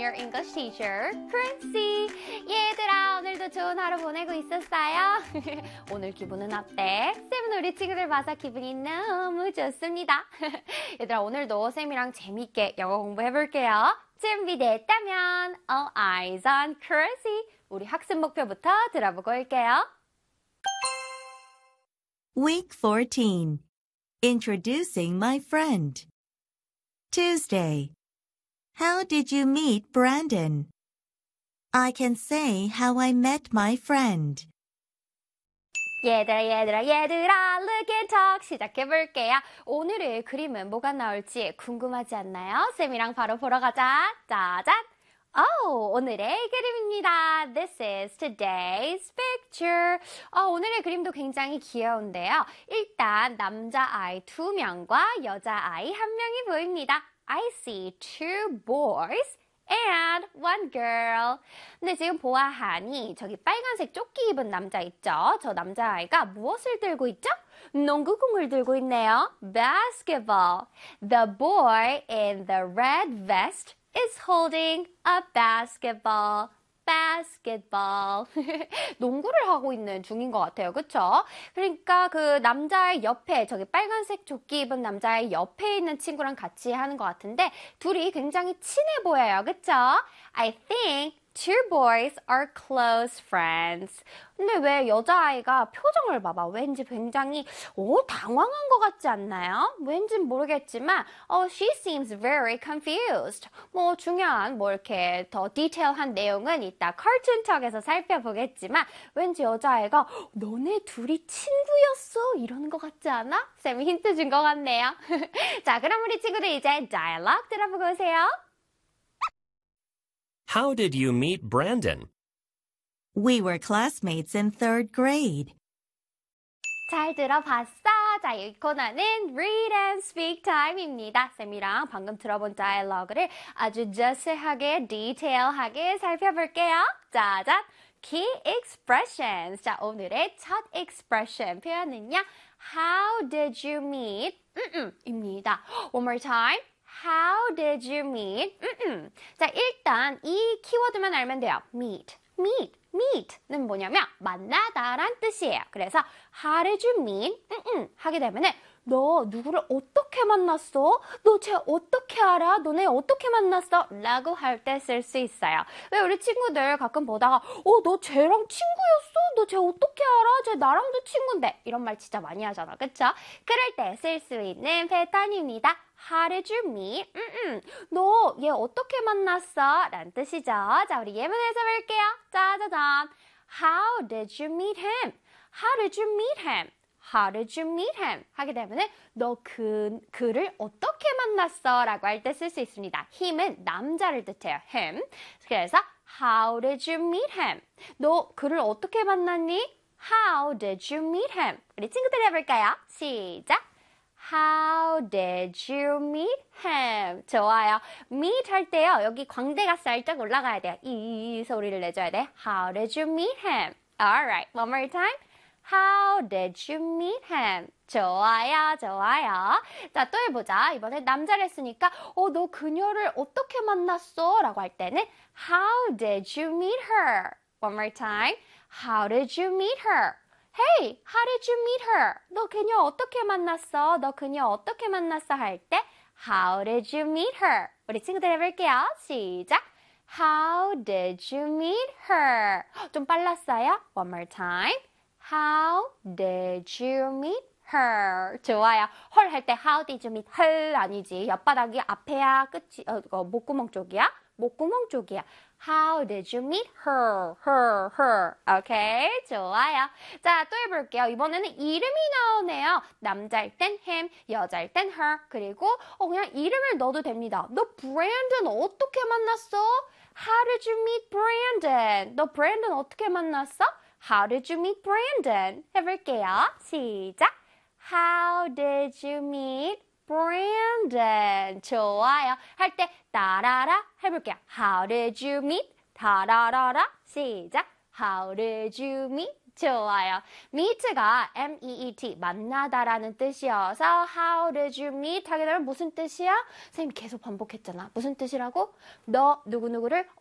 your English teacher, Princy. 얘들아, 오늘도 좋은 하루 보내고 있었어요? 오늘 기분은 어때? 쌤은 우리 친구들 봐서 기분이 너무 좋습니다. 얘들아, 오늘도 쌤이랑 재밌게 영어 공부해볼게요. 준비됐다면 All eyes on Chrissy. 우리 학습 목표부터 들어보고 올게요. Week 14. Introducing my friend. Tuesday. How did you meet Brandon? I can say how I met my friend. 얘들아, look and talk 시작해볼게요. 오늘의 그림은 뭐가 나올지 궁금하지 않나요? 쌤이랑 바로 보러 가자. 짜잔! 오늘의 그림입니다. This is today's picture. 오늘의 그림도 굉장히 귀여운데요. 일단 남자아이 2명과 여자아이 1명이 보입니다. I see 2 boys and 1 girl. 근데 지금 보아하니 저기 빨간색 조끼 입은 남자 있죠? 저 남자아이가 무엇을 들고 있죠? 농구공을 들고 있네요. Basketball. The boy in the red vest is holding a basketball. basketball. 농구를 하고 있는 중인 것 같아요. 그쵸? 그러니까 그 남자의 옆에, 저기 빨간색 조끼 입은 남자의 옆에 있는 친구랑 같이 하는 것 같은데 둘이 굉장히 친해 보여요. 그쵸? I think 2 boys are close friends. 근데 왜 여자아이가 표정을 봐봐. 왠지 굉장히 당황한 것 같지 않나요? 왠진 모르겠지만 she seems very confused. 중요한 이렇게 더 디테일한 내용은 이따 카툰톡에서 살펴보겠지만 왠지 여자아이가 너네 둘이 친구였어? 이러는 것 같지 않아? 쌤이 힌트 준 것 같네요. 자, 그럼 우리 친구들 이제 다이얼로그 들어보고 오세요. How did you meet Brandon? We were classmates in 3rd grade. 잘 들어봤어? 자, 이 코너는 Read and Speak Time입니다. 쌤이랑 방금 들어본 다이얼로그를 아주 자세하게, 디테일하게 살펴볼게요. 짜잔! Key expressions. 자, 오늘의 첫 expression 표현은요. How did you meet? 입니다. One more time. How did you meet? 자, 일단 이 키워드만 알면 돼요. meet는 뭐냐면 만나다란 뜻이에요. 그래서 how did you meet? 하게 되면은 너 누구를 어떻게 만났어? 너 쟤 어떻게 알아? 너네 어떻게 만났어? 라고 할 때 쓸 수 있어요. 왜 우리 친구들 가끔 보다가 너 쟤랑 친구였어? 너 쟤 어떻게 알아? 쟤 나랑도 친구인데 이런 말 진짜 많이 하잖아. 그쵸? 그럴 때 쓸 수 있는 패턴입니다. How did you meet? 너 얘 어떻게 만났어? 라는 뜻이죠. 자, 우리 예문에서 볼게요. 짜자잔. How did you meet him? How did you meet him? How did you meet him? 하게 되면은 너 그를 어떻게 만났어? 라고 할 때 쓸 수 있습니다. him은 남자를 뜻해요. him. 그래서 How did you meet him? 너 그를 어떻게 만났니? How did you meet him? 우리 친구들 해볼까요? 시작! How did you meet him? 좋아요. meet 할 때요. 여기 광대가 살짝 올라가야 돼요. 이 소리를 내줘야 돼. How did you meet him? Alright, one more time. How did you meet him? 좋아요. 자, 또 해보자. 이번에 남자를 했으니까 너 그녀를 어떻게 만났어? 라고 할 때는 How did you meet her? One more time. How did you meet her? Hey, how did you meet her? 너 그녀 어떻게 만났어? 너 그녀 어떻게 만났어? 할 때 How did you meet her? 우리 친구들 해볼게요. 시작. How did you meet her? 좀 빨랐어요? One more time. How did you meet her? 좋아요. 헐 할 때 How did you meet her? 아니지. 옆바닥이 앞에야 끝이 목구멍 쪽이야? 목구멍 쪽이야. How did you meet her? 오케이, 좋아요. 자, 또 해볼게요. 이번에는 이름이 나오네요. 남자일 땐 him, 여자일 땐 her. 그리고 그냥 이름을 넣어도 됩니다. 너 브랜든 어떻게 만났어? How did you meet Brandon? 너 브랜든 어떻게 만났어? How did you meet Brandon? 해볼게요. 시작. How did you meet Brandon? 좋아요. 할 때 따라라 해볼게요. How did you meet? 따라라라. 시작. How did you meet 좋아요. meet가 M-E-E-T, 만나다라는 뜻이어서 how did you meet 하게 되면 무슨 뜻이야? 선생님 계속 반복했잖아. 무슨 뜻이라고? 너 누구누구를